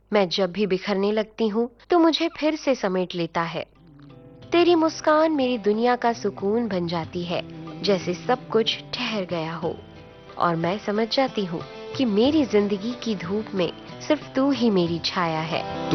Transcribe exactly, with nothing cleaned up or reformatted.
मैं जब भी बिखरने लगती हूँ तो मुझे फिर से समेट लेता है। तेरी मुस्कान मेरी दुनिया का सुकून बन जाती है, जैसे सब कुछ ठहर गया हो और मैं समझ जाती हूँ कि मेरी जिंदगी की धूप में सिर्फ तू ही मेरी छाया है।